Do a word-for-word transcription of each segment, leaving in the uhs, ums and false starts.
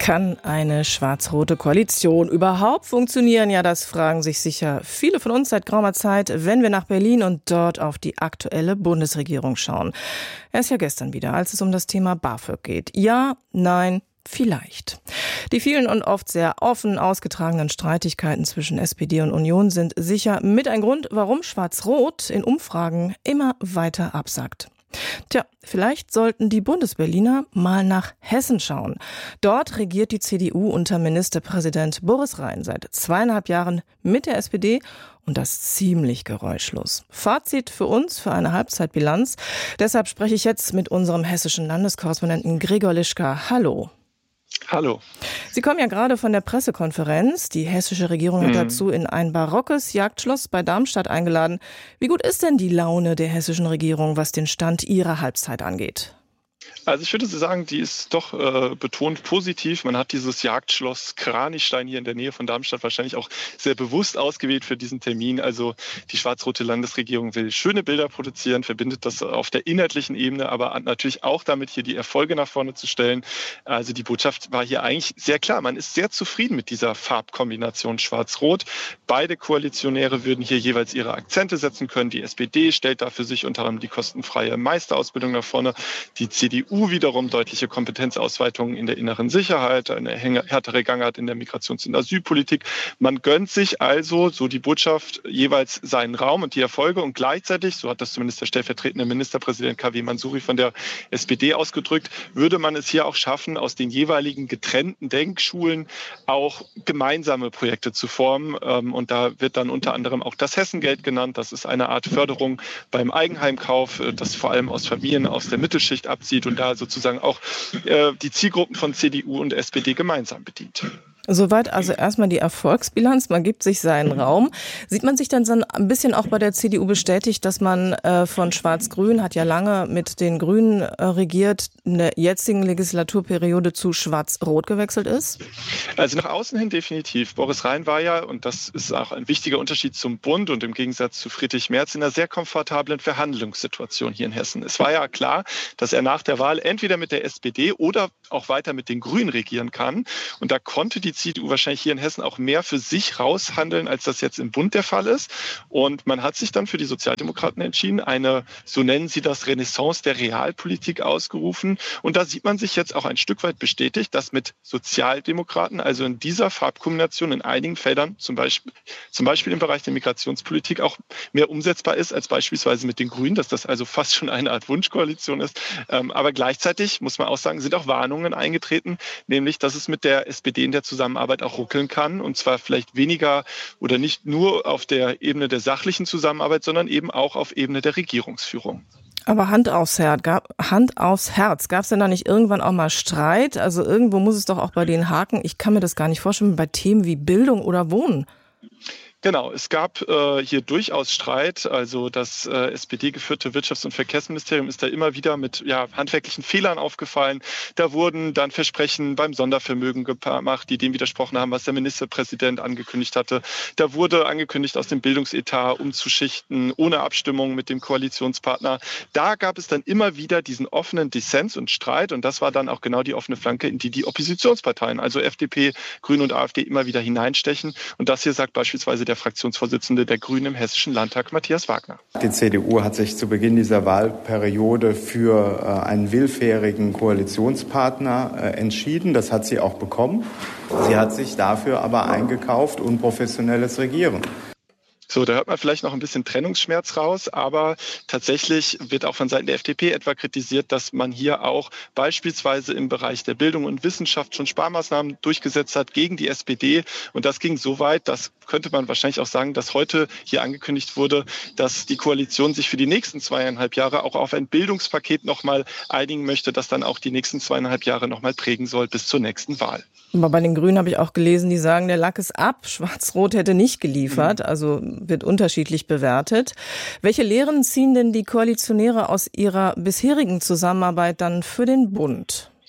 Kann eine schwarz-rote Koalition überhaupt funktionieren? Ja, das fragen sich sicher viele von uns seit geraumer Zeit, wenn wir nach Berlin und dort auf die aktuelle Bundesregierung schauen. Erst ja gestern wieder, als es um das Thema BAföG geht. Ja, nein, vielleicht. Die vielen und oft sehr offen ausgetragenen Streitigkeiten zwischen S P D und Union sind sicher mit ein Grund, warum Schwarz-Rot in Umfragen immer weiter absackt. Tja, vielleicht sollten die Bundesberliner mal nach Hessen schauen. Dort regiert die C D U unter Ministerpräsident Boris Rhein seit zweieinhalb Jahren mit der S P D und das ziemlich geräuschlos. Fazit für uns für eine Halbzeitbilanz. Deshalb spreche ich jetzt mit unserem hessischen Landeskorrespondenten Gregor Lischka. Hallo. Hallo. Sie kommen ja gerade von der Pressekonferenz. Die hessische Regierung hat dazu in ein barockes Jagdschloss bei Darmstadt eingeladen. Wie gut ist denn die Laune der hessischen Regierung, was den Stand ihrer Halbzeit angeht? Also ich würde sagen, die ist doch äh, betont positiv. Man hat dieses Jagdschloss Kranichstein hier in der Nähe von Darmstadt wahrscheinlich auch sehr bewusst ausgewählt für diesen Termin. Also die schwarz-rote Landesregierung will schöne Bilder produzieren, verbindet das auf der inhaltlichen Ebene, aber natürlich auch damit, hier die Erfolge nach vorne zu stellen. Also die Botschaft war hier eigentlich sehr klar. Man ist sehr zufrieden mit dieser Farbkombination schwarz-rot. Beide Koalitionäre würden hier jeweils ihre Akzente setzen können. Die S P D stellt da für sich unter anderem die kostenfreie Meisterausbildung nach vorne. Die C D U wiederum deutliche Kompetenzausweitungen in der inneren Sicherheit, eine härtere Gangart in der Migrations- und Asylpolitik. Man gönnt sich also, so die Botschaft, jeweils seinen Raum und die Erfolge und gleichzeitig, so hat das zumindest der stellvertretende Ministerpräsident K W Mansouri von der S P D ausgedrückt, würde man es hier auch schaffen, aus den jeweiligen getrennten Denkschulen auch gemeinsame Projekte zu formen. Und da wird dann unter anderem auch das Hessengeld genannt. Das ist eine Art Förderung beim Eigenheimkauf, das vor allem aus Familien aus der Mittelschicht abzieht und da sozusagen auch äh, die Zielgruppen von C D U und S P D gemeinsam bedient. Soweit also erstmal die Erfolgsbilanz, man gibt sich seinen Raum. Sieht man sich dann so ein bisschen auch bei der C D U bestätigt, dass man äh, von Schwarz-Grün, hat ja lange mit den Grünen äh, regiert, in der jetzigen Legislaturperiode zu Schwarz-Rot gewechselt ist? Also nach außen hin definitiv. Boris Rhein war ja, und das ist auch ein wichtiger Unterschied zum Bund und im Gegensatz zu Friedrich Merz, in einer sehr komfortablen Verhandlungssituation hier in Hessen. Es war ja klar, dass er nach der Wahl entweder mit der S P D oder auch weiter mit den Grünen regieren kann. Und da konnte die C D U wahrscheinlich hier in Hessen auch mehr für sich raushandeln, als das jetzt im Bund der Fall ist. Und man hat sich dann für die Sozialdemokraten entschieden, eine, so nennen sie das, Renaissance der Realpolitik ausgerufen. Und da sieht man sich jetzt auch ein Stück weit bestätigt, dass mit Sozialdemokraten, also in dieser Farbkombination in einigen Feldern, zum Beispiel, zum Beispiel im Bereich der Migrationspolitik, auch mehr umsetzbar ist als beispielsweise mit den Grünen, dass das also fast schon eine Art Wunschkoalition ist. Aber gleichzeitig, muss man auch sagen, sind auch Warnungen eingetreten, nämlich, dass es mit der S P D in der Zusammenarbeit auch ruckeln kann, und zwar vielleicht weniger oder nicht nur auf der Ebene der sachlichen Zusammenarbeit, sondern eben auch auf Ebene der Regierungsführung. Aber Hand aufs Herz, gab, Hand aufs Herz, gab es denn da nicht irgendwann auch mal Streit? Also irgendwo muss es doch auch bei denen haken. Ich kann mir das gar nicht vorstellen, bei Themen wie Bildung oder Wohnen. Genau, es gab äh, hier durchaus Streit. Also das äh, S P D-geführte Wirtschafts- und Verkehrsministerium ist da immer wieder mit ja, handwerklichen Fehlern aufgefallen. Da wurden dann Versprechen beim Sondervermögen gemacht, die dem widersprochen haben, was der Ministerpräsident angekündigt hatte. Da wurde angekündigt, aus dem Bildungsetat umzuschichten, ohne Abstimmung mit dem Koalitionspartner. Da gab es dann immer wieder diesen offenen Dissens und Streit. Und das war dann auch genau die offene Flanke, in die die Oppositionsparteien, also F D P, Grüne und AfD, immer wieder hineinstechen. Und das hier sagt beispielsweise der der Fraktionsvorsitzende der Grünen im Hessischen Landtag, Matthias Wagner. Die C D U hat sich zu Beginn dieser Wahlperiode für einen willfährigen Koalitionspartner entschieden. Das hat sie auch bekommen. Sie hat sich dafür aber eingekauft, unprofessionelles Regieren. So, da hört man vielleicht noch ein bisschen Trennungsschmerz raus, aber tatsächlich wird auch von Seiten der F D P etwa kritisiert, dass man hier auch beispielsweise im Bereich der Bildung und Wissenschaft schon Sparmaßnahmen durchgesetzt hat gegen die S P D. Und das ging so weit, das könnte man wahrscheinlich auch sagen, dass heute hier angekündigt wurde, dass die Koalition sich für die nächsten zweieinhalb Jahre auch auf ein Bildungspaket nochmal einigen möchte, das dann auch die nächsten zweieinhalb Jahre nochmal prägen soll bis zur nächsten Wahl. Aber bei den Grünen habe ich auch gelesen, die sagen, der Lack ist ab. Schwarz-Rot hätte nicht geliefert, also wird unterschiedlich bewertet. Welche Lehren ziehen denn die Koalitionäre aus ihrer bisherigen Zusammenarbeit dann für den Bund?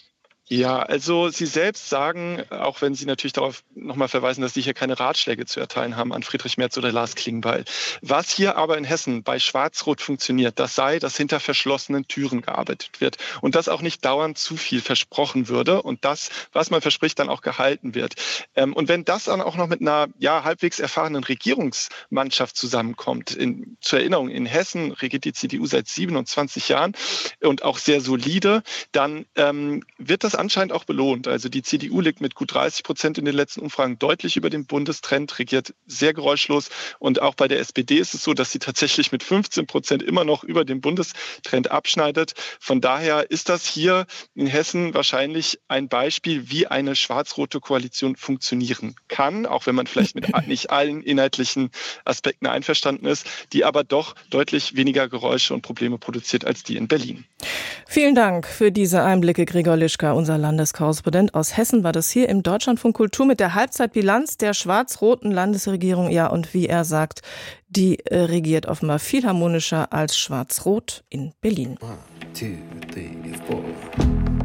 Ja, also Sie selbst sagen, auch wenn Sie natürlich darauf nochmal verweisen, dass Sie hier keine Ratschläge zu erteilen haben an Friedrich Merz oder Lars Klingbeil. Was hier aber in Hessen bei Schwarz-Rot funktioniert, das sei, dass hinter verschlossenen Türen gearbeitet wird und dass auch nicht dauernd zu viel versprochen würde und das, was man verspricht, dann auch gehalten wird. Und wenn das dann auch noch mit einer ja, halbwegs erfahrenen Regierungsmannschaft zusammenkommt, in, zur Erinnerung, in Hessen regiert die C D U seit siebenundzwanzig Jahren und auch sehr solide, dann ähm, wird das anscheinend auch belohnt. Also die C D U liegt mit gut dreißig Prozent in den letzten Umfragen deutlich über dem Bundestrend, regiert sehr geräuschlos. Und auch bei der S P D ist es so, dass sie tatsächlich mit fünfzehn Prozent immer noch über dem Bundestrend abschneidet. Von daher ist das hier in Hessen wahrscheinlich ein Beispiel, wie eine schwarz-rote Koalition funktionieren kann, auch wenn man vielleicht mit nicht allen inhaltlichen Aspekten einverstanden ist, die aber doch deutlich weniger Geräusche und Probleme produziert als die in Berlin. Vielen Dank für diese Einblicke, Gregor Lischka, unser Landeskorrespondent aus Hessen, war das hier im Deutschlandfunk Kultur mit der Halbzeitbilanz der schwarz-roten Landesregierung. Ja, und wie er sagt, die äh, regiert offenbar viel harmonischer als schwarz-rot in Berlin. One, two, three, four.